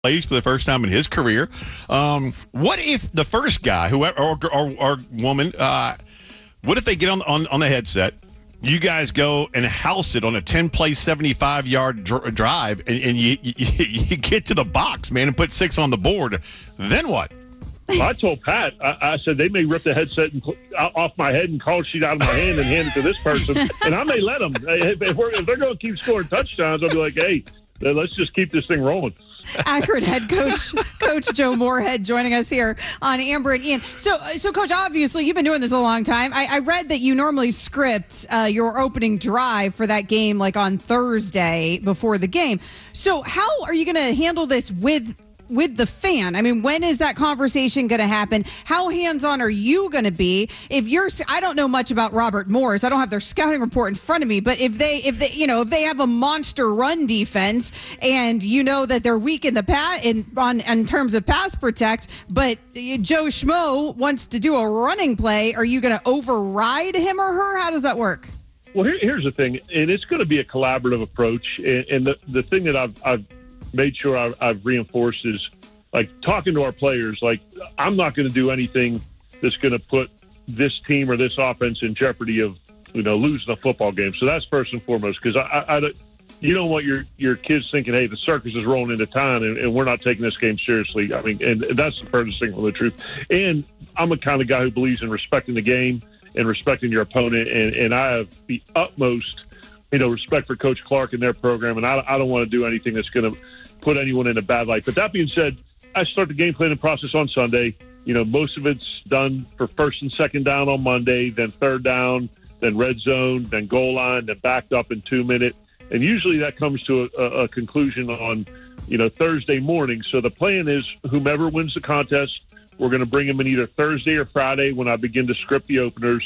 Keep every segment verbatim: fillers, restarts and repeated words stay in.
plays for the first time in his career. Um, what if the first guy, whoever or, or, or woman, uh, what if they get on, on on the headset? You guys go and house it on a ten-play, seventy-five-yard dr- drive, and, and you, you you get to the box, man, and put six on the board. Then what? Well, I told Pat, I, I said they may rip the headset and, off my head and call sheet out of my hand and hand it to this person, and I may let them. If, if, we're, if they're going to keep scoring touchdowns, I'll be like, hey, let's just keep this thing rolling. Akron head coach, Coach Joe Moorhead, joining us here on Amber and Ian. So, so Coach, obviously you've been doing this a long time. I, I read that you normally script uh, your opening drive for that game, like on Thursday before the game. So, how are you going to handle this with? with the fan? I mean, when is that conversation going to happen? How hands-on are you going to be? If you're, I don't know much about Robert Morris. I don't have their scouting report in front of me, but if they, if they, you know, if they have a monster run defense and you know that they're weak in the pass in on in terms of pass protect, but Joe Schmo wants to do a running play, are you going to override him or her? How does that work? Well, here, here's the thing, and it's going to be a collaborative approach. And, and the, the thing that I've, I've made sure I've, I've reinforced is, like, talking to our players, like, I'm not going to do anything that's going to put this team or this offense in jeopardy of, you know, losing a football game. So that's first and foremost, because I, I, I, you don't want your, your kids thinking, hey, the circus is rolling into town and, and we're not taking this game seriously. I mean, and that's the furthest thing from the truth. And I'm a kind of guy who believes in respecting the game and respecting your opponent, and, and I have the utmost, you know, respect for Coach Clark and their program, and I, I don't want to do anything that's going to put anyone in a bad light. But that being said, I start the game planning process on Sunday. You know, most of it's done for first and second down on Monday, then third down, then red zone, then goal line, then backed up in two minute. And usually that comes to a, a conclusion on, you know, Thursday morning. So the plan is whomever wins the contest, we're going to bring them in either Thursday or Friday when I begin to script the openers.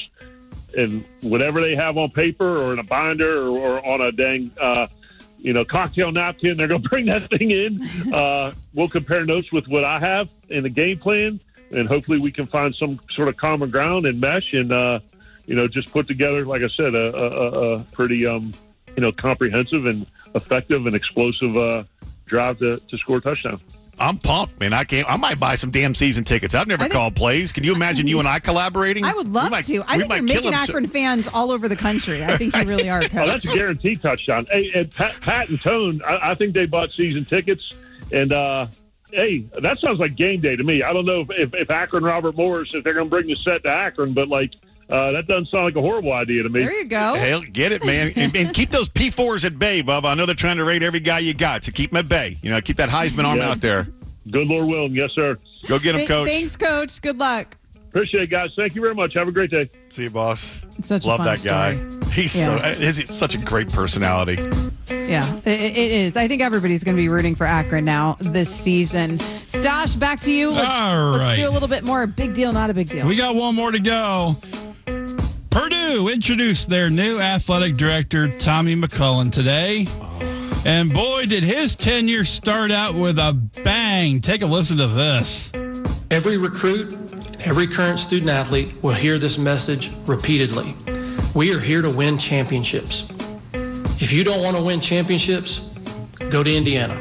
And whatever they have on paper or in a binder or, or on a dang uh, – you know, cocktail napkin, they're going to bring that thing in. Uh, we'll compare notes with what I have in the game plan, and hopefully we can find some sort of common ground and mesh and, uh, you know, just put together, like I said, a, a, a pretty, um, you know, comprehensive and effective and explosive uh, drive to, to score a touchdown. I'm pumped, man. I can't. I might buy some damn season tickets. I've never think, called plays. Can you imagine you and I collaborating? I would love might, to. I think you're making Akron fans all over the country. I think you really are, Coach. Oh, that's a guaranteed touchdown. Hey, and Pat, Pat and Tone, I, I think they bought season tickets. And, uh, hey, that sounds like game day to me. I don't know if, if, if Akron Robert Morris, if they're going to bring the set to Akron, but, like, Uh, that doesn't sound like a horrible idea to me. There you go. Hell, get it, man. and, and keep those P fours at bay, Bubba. I know they're trying to rate every guy you got, so keep them at bay. You know, keep that Heisman arm yeah. out there. Good Lord willing. Yes, sir. Go get him, Coach. Thanks, Coach. Good luck. Appreciate it, guys. Thank you very much. Have a great day. See you, boss. It's such Love a fun that guy. story. He's yeah. so he's such a great personality. Yeah, it, it is. I think everybody's going to be rooting for Akron now this season. Stash, back to you. Let's, All right. let's do a little bit more big deal, not a big deal. We got one more to go. Purdue introduced their new athletic director, Tommy McCullen, today. And boy, did his tenure start out with a bang. Take a listen to this. Every recruit, every current student athlete will hear this message repeatedly. We are here to win championships. If you don't want to win championships, go to Indiana.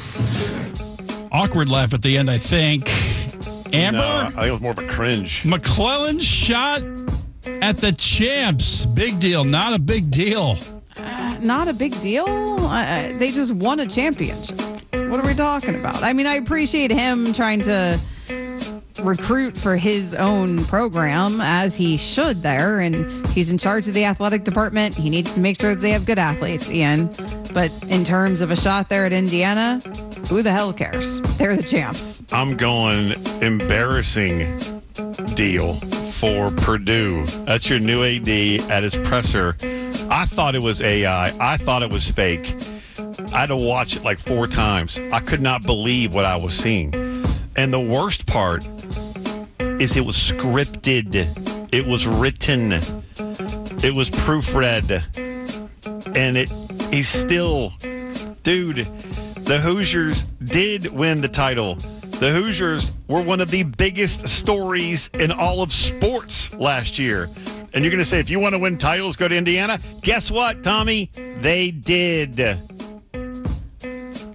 Awkward laugh at the end, I think. Amber? No, I think it was more of a cringe. McClellan's shot at the champs. Big deal, not a big deal. Uh, not a big deal. Uh, they just won a championship. What are we talking about? I mean, I appreciate him trying to recruit for his own program, as he should there, and he's in charge of the athletic department. He needs to make sure that they have good athletes, Ian. But in terms of a shot there at Indiana, who the hell cares? They're the champs. I'm going embarrassing deal for Purdue. That's your new A D at his presser. I thought it was A I. I thought it was fake. I had to watch it like four times. I could not believe what I was seeing. And the worst part is it was scripted. It was written. It was proofread. And it he's still, dude, the Hoosiers did win the title. The Hoosiers were one of the biggest stories in all of sports last year. And you're going to say, if you want to win titles, go to Indiana? Guess what, Tommy? They did.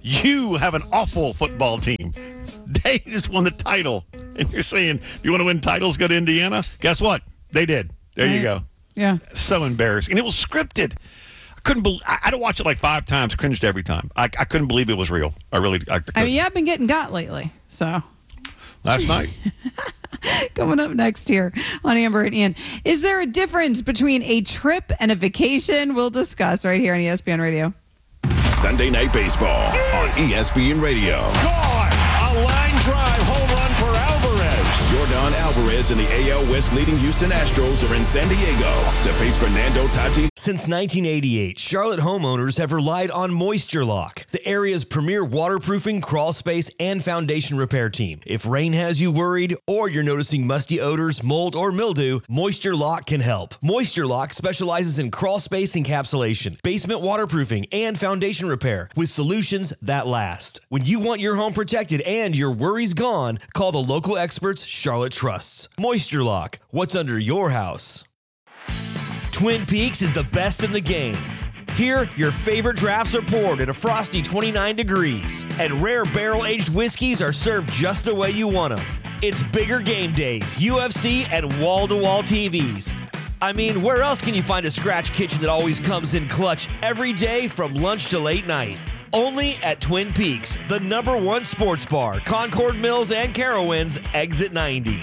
You have an awful football team. They just won the title. And you're saying, if you want to win titles, go to Indiana? Guess what? They did. There you go. Yeah. So embarrassing. And it was scripted. I couldn't believe, I, I had to watch it like five times, cringed every time. I, I couldn't believe it was real. I really, I, I mean, you have been getting got lately, so. Last night. Coming up next here on Amber and Ian. Is there a difference between a trip and a vacation? We'll discuss right here on E S P N Radio. Sunday Night Baseball on E S P N Radio. Gone! A line drive home run for Alvarez. Yordan Alvarez and the A L West leading Houston Astros are in San Diego to face Fernando Tatis. Since nineteen eighty-eight, Charlotte homeowners have relied on Moisture Lock, the area's premier waterproofing, crawl space, and foundation repair team. If rain has you worried or you're noticing musty odors, mold, or mildew, Moisture Lock can help. Moisture Lock specializes in crawl space encapsulation, basement waterproofing, and foundation repair with solutions that last. When you want your home protected and your worries gone, call the local experts Charlotte trusts. Moisture Lock, what's under your house? Twin Peaks is the best in the game. Here, your favorite drafts are poured at a frosty twenty-nine degrees, and rare barrel-aged whiskeys are served just the way you want them. It's bigger game days, U F C, and wall-to-wall T Vs. I mean, where else can you find a scratch kitchen that always comes in clutch every day from lunch to late night? Only at Twin Peaks, the number one sports bar, Concord Mills and Carowinds, exit ninety.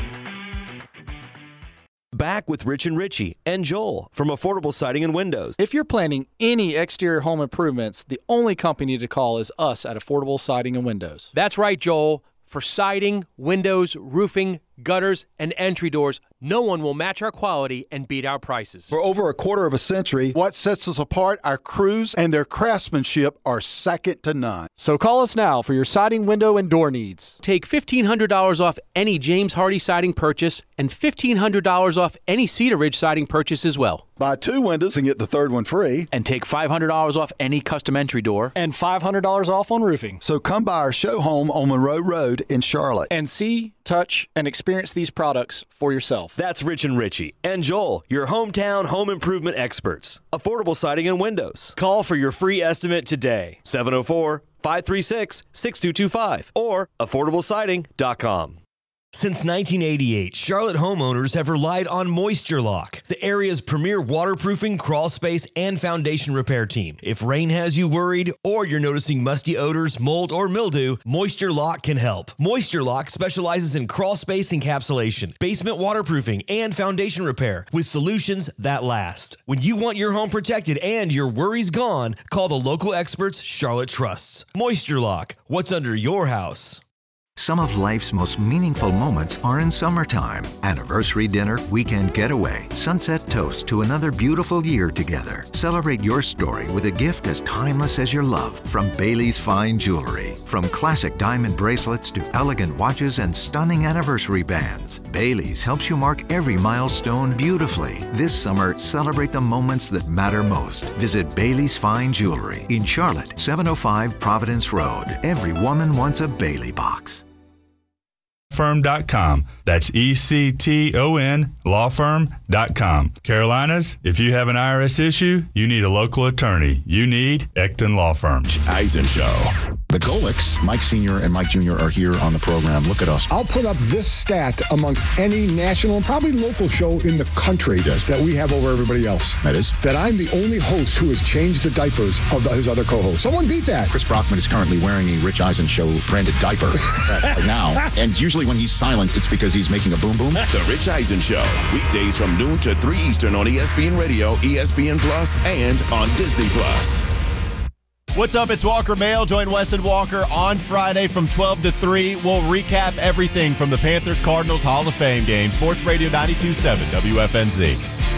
Back with Rich and Richie and Joel from Affordable Siding and Windows. If you're planning any exterior home improvements, the only company to call is us at Affordable Siding and Windows. That's right, Joel. For siding, windows, roofing, gutters, and entry doors, no one will match our quality and beat our prices. For over a quarter of a century, what sets us apart, our crews and their craftsmanship are second to none. So call us now for your siding, window, and door needs. Take fifteen hundred dollars off any James Hardy siding purchase and fifteen hundred dollars off any Cedar Ridge siding purchase as well. Buy two windows and get the third one free. And take five hundred dollars off any custom entry door. And five hundred dollars off on roofing. So come by our show home on Monroe Road in Charlotte. And see, touch, and experience these products for yourself. That's Rich and Richie and Joel, your hometown home improvement experts. Affordable Siding and Windows. Call for your free estimate today. seven oh four, five three six, six two two five or affordable siding dot com. Since nineteen eighty-eight, Charlotte homeowners have relied on Moisture Lock, the area's premier waterproofing, crawl space, and foundation repair team. If rain has you worried or you're noticing musty odors, mold, or mildew, Moisture Lock can help. Moisture Lock specializes in crawl space encapsulation, basement waterproofing, and foundation repair with solutions that last. When you want your home protected and your worries gone, call the local experts Charlotte trusts. Moisture Lock, what's under your house? Some of life's most meaningful moments are in summertime. Anniversary dinner, weekend getaway, sunset toast to another beautiful year together. Celebrate your story with a gift as timeless as your love from Bailey's Fine Jewelry. From classic diamond bracelets to elegant watches and stunning anniversary bands, Bailey's helps you mark every milestone beautifully. This summer, celebrate the moments that matter most. Visit Bailey's Fine Jewelry in Charlotte, seven oh five Providence Road. Every woman wants a Bailey box. Firm dot com. That's E C T O N law firm dot com. Carolinas, if you have an I R S issue, you need a local attorney. You need Ecton Law Firm. Eisen Show. The Golics, Mike Senior and Mike Junior are here on the program. Look at us. I'll put up this stat amongst any national and probably local show in the country yes. that we have over everybody else. That is? That I'm the only host who has changed the diapers of the, his other co-hosts. Someone beat that. Chris Brockman is currently wearing a Rich Eisen Show branded diaper right now. And usually when he's silent, it's because he's making a boom boom. The Rich Eisen Show. Weekdays from noon to three Eastern on E S P N Radio, E S P N Plus, and on Disney Plus. What's up? It's Walker Mail. Join Wes and Walker on Friday from twelve to three. We'll recap everything from the Panthers-Cardinals Hall of Fame game. Sports Radio ninety-two point seven W F N Z.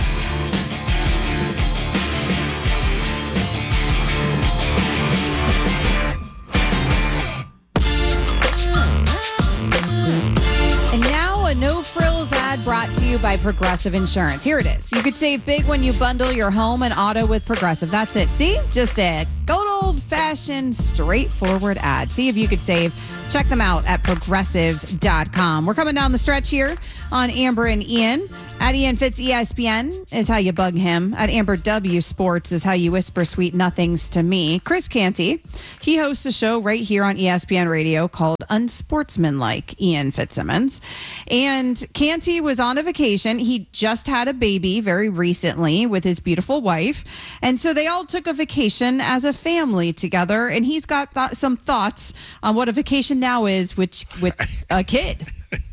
No-frills ad brought to you by Progressive Insurance. Here it is. You could save big when you bundle your home and auto with Progressive. That's it. See? Just a good old-fashioned, straightforward ad. See if you could save. Check them out at progressive dot com. We're coming down the stretch here on Amber and Ian. At Ian Fitz E S P N is how you bug him. At Amber W Sports is how you whisper sweet nothings to me. Chris Canty, he hosts a show right here on E S P N Radio called Unsportsmanlike, Ian Fitzsimmons. And Canty was on a vacation. He just had a baby very recently with his beautiful wife. And so they all took a vacation as a family together. And he's got th- some thoughts on what a vacation now is with, with a kid.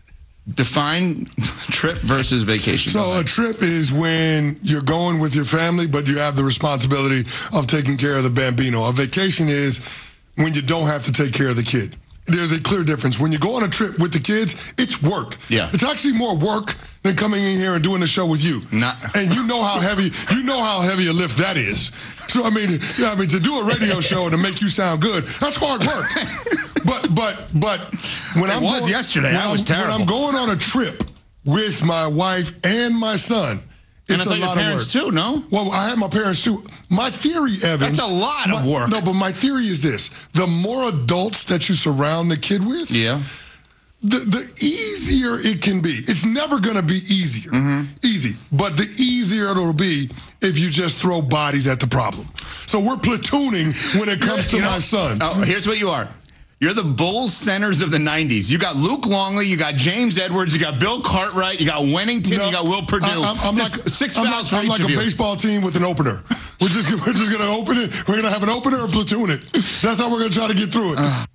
Define trip versus vacation. So a trip is when you're going with your family, but you have the responsibility of taking care of the bambino. A vacation is when you don't have to take care of the kid. There's a clear difference. When you go on a trip with the kids, it's work. Yeah. It's actually more work than coming in here and doing the show with you. Not. And you know how heavy you know how heavy a lift that is. So I mean, yeah, I mean to do a radio show and to make you sound good, that's hard work. But but but when it I'm was going, yesterday, when I was I'm, terrible. When I'm going on a trip with my wife and my son, and it's I thought a your lot parents of work. too, no? Well, I had my parents too. My theory, Evan. That's a lot my, of work. No, but my theory is this: the more adults that you surround the kid with, yeah, the the easier it can be. It's never going to be easier, mm-hmm. easy, but the easier it'll be if you just throw bodies at the problem. So we're platooning when it comes to you know, my son. Oh, here's what you are. You're the Bulls centers of the nineties. You got Luke Longley, you got James Edwards, you got Bill Cartwright, you got Wennington, No, you got Will Perdue. I, I'm, I'm This- like, six I'm fouls like, for I'm each like of a you. baseball team with an opener. We're just we're just gonna open it. We're gonna have an opener and platoon it. That's how we're gonna try to get through it. All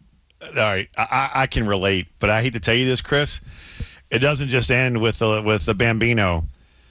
right, I, I can relate, but I hate to tell you this, Chris. It doesn't just end with the with the Bambino.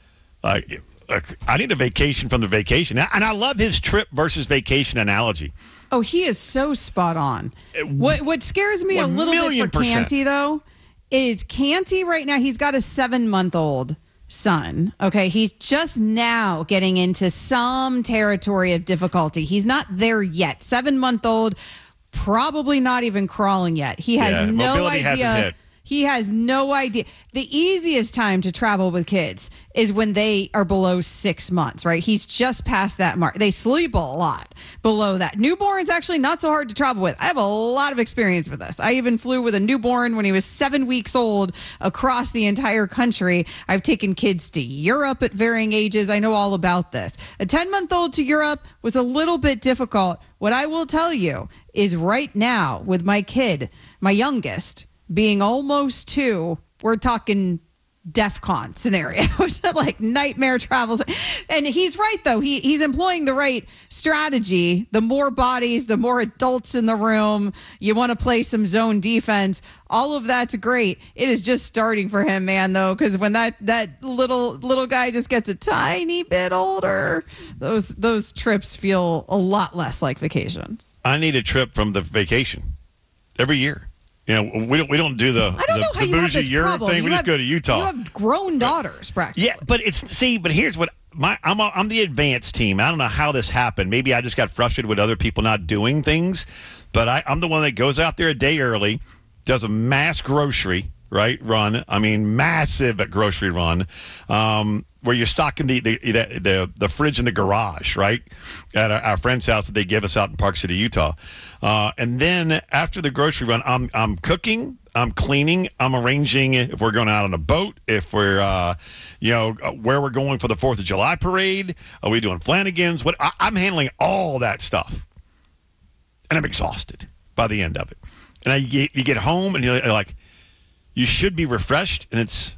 Like, like I need a vacation from the vacation, and I love his trip versus vacation analogy. Oh, he is so spot on. What what scares me a One little bit million for percent. Canty, though, is Canty right now, he's got a seven-month-old son. Okay, he's just now getting into some territory of difficulty. He's not there yet. Seven-month-old, probably not even crawling yet. He has Yeah, no mobility hasn't idea. hit. He has no idea. The easiest time to travel with kids is when they are below six months, right? He's just past that mark. They sleep a lot below that. Newborn's actually not so hard to travel with. I have a lot of experience with this. I even flew with a newborn when he was seven weeks old across the entire country. I've taken kids to Europe at varying ages. I know all about this. A ten-month-old to Europe was a little bit difficult. What I will tell you is right now with my kid, my youngest, being almost two, we're talking DEFCON scenarios, like nightmare travels. And he's right, though. He he's employing the right strategy. The more bodies, the more adults in the room. You want to play some zone defense. All of that's great. It is just starting for him, man, though, because when that that little little guy just gets a tiny bit older, those those trips feel a lot less like vacations. I need a trip from the vacation every year. You know, we don't we don't do the I don't the, know how the you have bougie this Europe problem. thing. We You just have- go to Utah. You have grown daughters, practically. Yeah, but it's see, but here's what my I'm a, I'm the advanced team. I don't know how this happened. Maybe I just got frustrated with other people not doing things, but I, I'm the one that goes out there a day early, does a mass grocery right run. I mean, massive grocery run, um, where you're stocking the the, the the the fridge in the garage, right, at our, our friend's house that they give us out in Park City, Utah, uh, and then after the grocery run, I'm I'm cooking. I'm cleaning. I'm arranging if we're going out on a boat, if we're, uh, you know, where we're going for the fourth of July parade. Are we doing Flanagan's? What I, I'm handling all that stuff, and I'm exhausted by the end of it. And I, you, get, you get home, and you're like, you should be refreshed, and it's,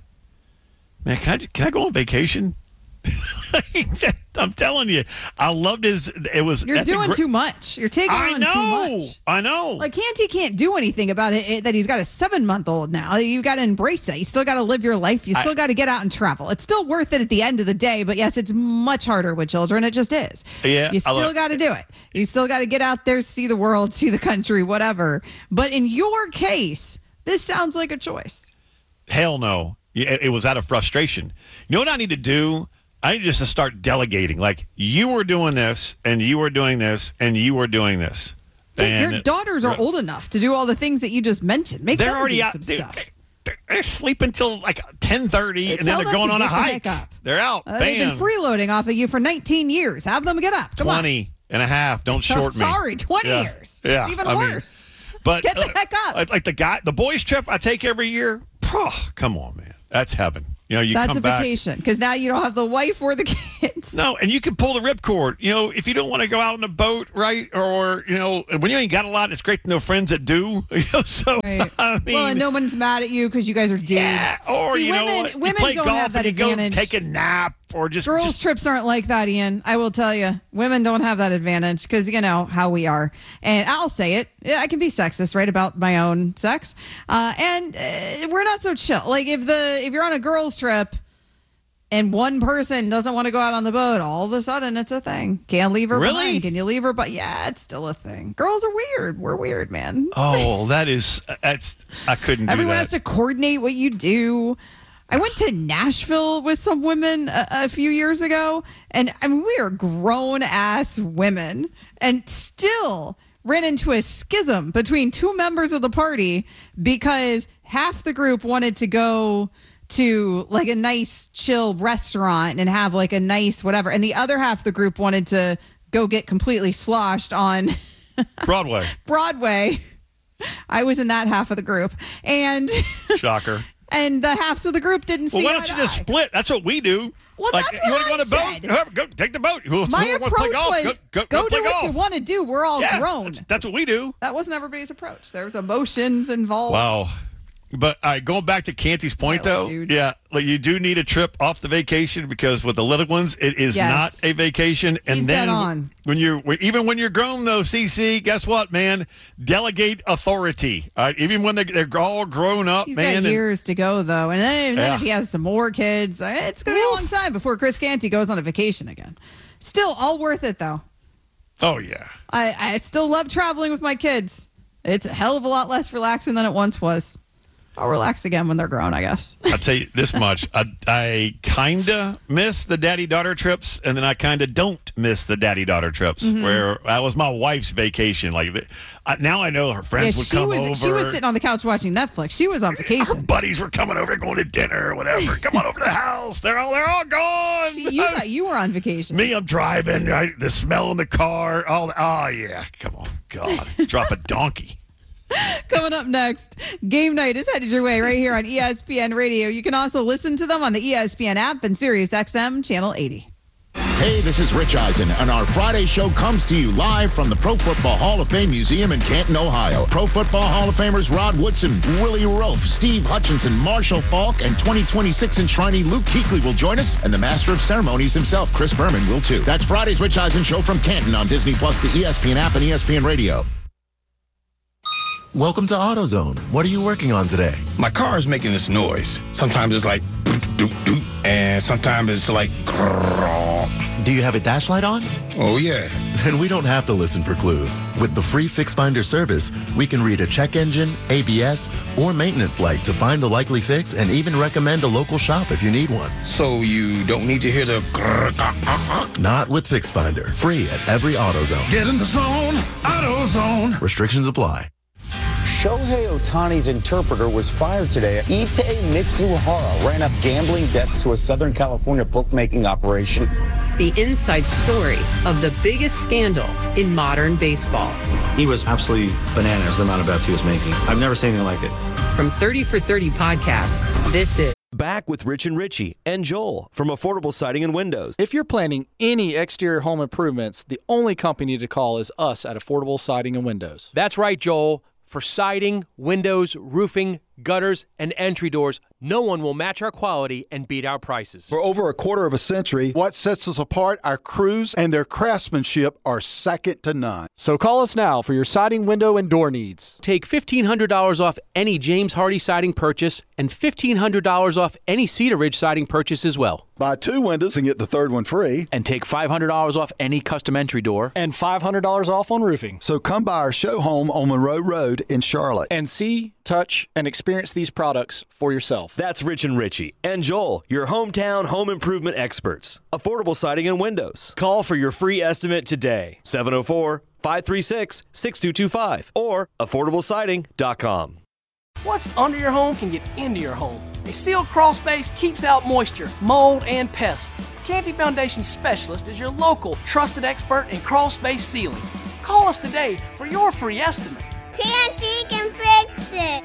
man, can I can I go on vacation? I'm telling you, I loved his. It was You're that's a doing gr- too much. You're taking I on know, too much. I know. Like Canty can't do anything about it, it that he's got a seven-month-old now. You got to embrace it. You still got to live your life. You I- still got to get out and travel. It's still worth it at the end of the day. But yes, it's much harder with children. It just is. Yeah, You I still look- got to do it. You still got to get out there, see the world, see the country, whatever. But in your case, this sounds like a choice. Hell no. It, it was out of frustration. You know what I need to do? I need just to start delegating. Like, you were doing this, and you were doing this, and you were doing this. And Your daughters are old enough to do all the things that you just mentioned. Make They're them already do out. some They, stuff. they're, they're sleeping until like ten thirty, and then Tell they're them going to on a get the hike. heck up. They're out. Uh, they've been Bam. freeloading off of you for nineteen years. Have them get up. Come on. twenty and a half. Don't Oh, short me. sorry, twenty Yeah. years. Yeah. It's even I mean, worse. but Get the uh, heck up. Like, like the guy, the boys trip I take every year. Oh, come on, man. That's heaven. You know, you That's come a back. vacation because now you don't have the wife or the kids. No, and you can pull the ripcord. You know, if you don't want to go out on a boat, right? Or, you know, when you ain't got a lot, it's great to know friends that do. You know, so, Right. I mean. Well, and no one's mad at you because you guys are dudes. Yeah, or, See, you women, know, what? women you play don't golf have that and you advantage. go take a nap or just. Girls' just, trips aren't like that, Ian. I will tell you. Women don't have that advantage because, you know, how we are. And I'll say it. Yeah, I can be sexist, right, about my own sex. Uh, and uh, we're not so chill. Like, if the if you're on a girls' trip and one person doesn't want to go out on the boat, all of a sudden it's a thing. Can't leave her Really? behind. Can you leave her? But yeah, it's still a thing. Girls are weird. We're weird, man. Oh, that is. That's. I couldn't do Everyone that. has to coordinate what you do. I went to Nashville with some women a, a few years ago, and I mean, we are grown ass women, and still ran into a schism between two members of the party because half the group wanted to go to like a nice chill restaurant and have like a nice whatever, and the other half of the group wanted to go get completely sloshed on Broadway. Broadway. I was in that half of the group, and Shocker. and the halves of the group didn't see Well, why eye don't you to just eye. split? That's what we do. Well, like, that's you what want to go on I a boat? said. Whoever- Go take the boat. Who, My who wants to approach play golf? was go, go, go, go play do what golf. you want to do. We're all Yeah, grown. That's, that's what we do. That wasn't everybody's approach. There was emotions involved. Wow. But all right, going back to Canty's point, though, yeah, like you do need a trip off the vacation because with the little ones, it is Yes. not a vacation. And He's then dead on. when you're when, even when you're grown, though, C C, guess what, man? Delegate authority. All right, even when they're, they're all grown up, He's man. got and- years to go, though. And then, and then Yeah. if he has some more kids, uh, it's going to be a long time before Chris Canty goes on a vacation again. Still, all worth it, though. oh yeah. I, I still love traveling with my kids. It's a hell of a lot less relaxing than it once was. I'll relax again when they're grown, I guess. I'll tell you this much. I, I kind of miss the daddy-daughter trips, and then I kind of don't miss the daddy-daughter trips, Mhm. where that was my wife's vacation. Like the- I, Now I know her friends Yeah, would she come was over. she was sitting on the couch watching Netflix. She was on vacation. Buddies were coming over, going to dinner or whatever. Come on over to the house. They're all they're all gone. She- you thought you were on vacation. Me, I'm driving. Right? The smell in the car. All the, oh yeah. Come on, God, drop a donkey. Coming up next, game night is headed your way right here on E S P N Radio. You can also listen to them on the E S P N app and Sirius X M Channel eighty. Hey, this is Rich Eisen, and our Friday show comes to you live from the Pro Football Hall of Fame Museum in Canton, Ohio. Pro Football Hall of Famers Rod Woodson, Willie Rofe, Steve Hutchinson, Marshall Falk, and twenty twenty-six enshrinee Luke Kuechly will join us, and the Master of Ceremonies himself, Chris Berman, will too. That's Friday's Rich Eisen show from Canton on Disney Plus, the E S P N app, and E S P N Radio. Welcome to AutoZone. What are you working on today? My car is making this noise. Sometimes it's like doot, doot, doot, and sometimes it's like grrrr. Do you have a dash light on? Oh, yeah. Then we don't have to listen for clues. With the free Fix Finder service, we can read a check engine, A B S, or maintenance light to find the likely fix and even recommend a local shop if you need one. So you don't need to hear the grrrr, ah, ah, ah. Not with Fix Finder. Free at every AutoZone. Get in the zone, AutoZone. Restrictions apply. Shohei Ohtani's interpreter was fired today. Ippei Mitsuhara ran up gambling debts to a Southern California bookmaking operation. The inside story of the biggest scandal in modern baseball. He was absolutely bananas, the amount of bets he was making. I've never seen anything like it. From thirty for thirty podcasts, this is Back with Rich and Richie and Joel from Affordable Siding and Windows. If you're planning any exterior home improvements, the only company to call is us at Affordable Siding and Windows. That's right, Joel. For siding, windows, roofing, gutters, and entry doors, no one will match our quality and beat our prices. For over a quarter of a century, what sets us apart, our crews and their craftsmanship are second to none. So call us now for your siding, window, and door needs. Take fifteen hundred dollars off any James Hardy siding purchase and fifteen hundred dollars off any Cedar Ridge siding purchase as well. Buy two windows and get the third one free. And take five hundred dollars off any custom entry door. And five hundred dollars off on roofing. So come by our show home on Monroe Road in Charlotte. And see, touch, and experience these products for yourself. That's Rich and Richie and Joel, your hometown home improvement experts. Affordable Siding and Windows. Call for your free estimate today. seven oh four, five three six, six two two five or affordable siding dot com. What's under your home can get into your home. A sealed crawl space keeps out moisture, mold, and pests. Canty Foundation Specialist is your local trusted expert in crawl space sealing. Call us today for your free estimate. Canty can fix it.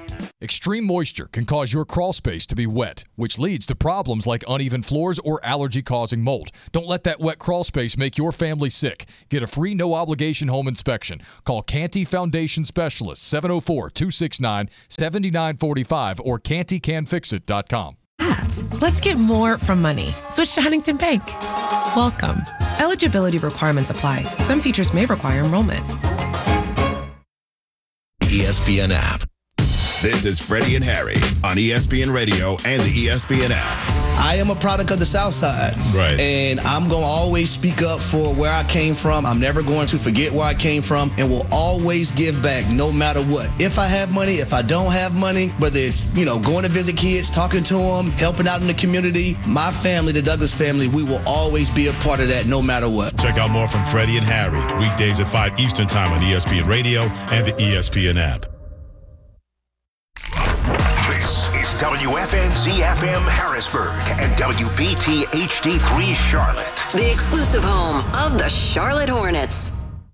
Extreme moisture can cause your crawl space to be wet, which leads to problems like uneven floors or allergy-causing mold. Don't let that wet crawl space make your family sick. Get a free no-obligation home inspection. Call Canty Foundation Specialist, seven oh four, two six nine, seven nine four five or canty can fix it dot com. Let's get more from money. Switch to Huntington Bank. Welcome. Eligibility requirements apply. Some features may require enrollment. E S P N app. This is Freddie and Harry on E S P N Radio and the E S P N app. I am a product of the South Side. Right. And I'm going to always speak up for where I came from. I'm never going to forget where I came from and will always give back no matter what. If I have money, if I don't have money, whether it's, you know, going to visit kids, talking to them, helping out in the community, my family, the Douglas family, we will always be a part of that no matter what. Check out more from Freddie and Harry weekdays at five Eastern Time on E S P N Radio and the E S P N app. This is W F N Z F M Harrisburg and W B T H D three Charlotte. The exclusive home of the Charlotte Hornets.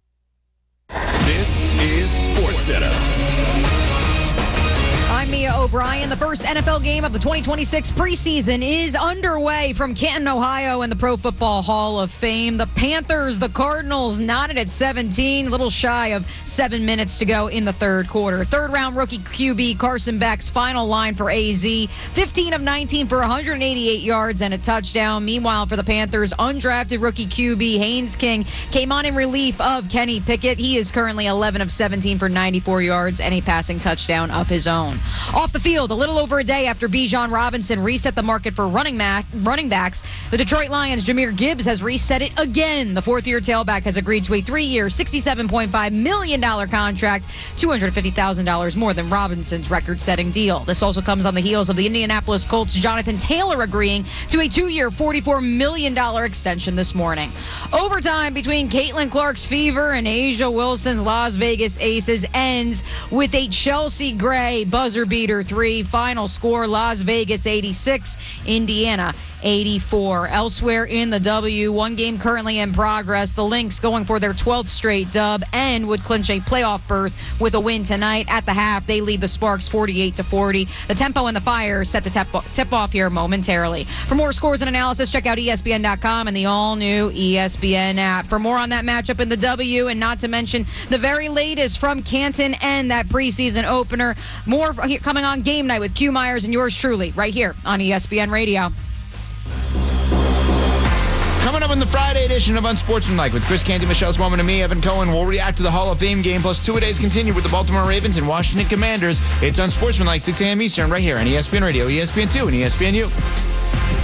This is SportsCenter. I'm Mia O'Brien. The first N F L game of the twenty twenty-six preseason is underway from Canton, Ohio, in the Pro Football Hall of Fame. The Panthers, the Cardinals, knotted at seventeen, a little shy of seven minutes to go in the third quarter. Third-round rookie Q B Carson Beck's final line for A Z, fifteen of nineteen for one hundred eighty-eight yards and a touchdown. Meanwhile, for the Panthers, undrafted rookie Q B Haynes King came on in relief of Kenny Pickett. He is currently eleven of seventeen for ninety-four yards and a passing touchdown of his own. Off the field, a little over a day after Bijan Robinson reset the market for running, ma- running backs, the Detroit Lions' Jahmyr Gibbs has reset it again. The fourth-year tailback has agreed to a three-year, sixty-seven point five million dollars contract, two hundred fifty thousand dollars more than Robinson's record-setting deal. This also comes on the heels of the Indianapolis Colts' Jonathan Taylor agreeing to a two-year, forty-four million dollars extension this morning. Overtime between Caitlin Clark's Fever and Asia Wilson's Las Vegas Aces ends with a Chelsea Gray buzzer beater three. Final score, Las Vegas eighty-six, Indiana eighty-four. Elsewhere in the W, one game currently in progress. The Lynx going for their twelfth straight dub and would clinch a playoff berth with a win tonight. At the half, they lead the Sparks forty-eight to forty. The tempo and the fire set to tip, tip off here momentarily. For more scores and analysis, check out E S P N dot com and the all-new E S P N app. For more on that matchup in the W, and not to mention the very latest from Canton and that preseason opener, more coming on Game Night with Q Myers and yours truly right here on E S P N Radio. Coming up in the Friday edition of Unsportsmanlike with Chris Canty, Michelle Swellman, and me, Evan Cohen, we'll react to the Hall of Fame game, plus two-a-days continue with the Baltimore Ravens and Washington Commanders. It's Unsportsmanlike, six a.m. Eastern, right here on E S P N Radio, E S P N two, and E S P N U.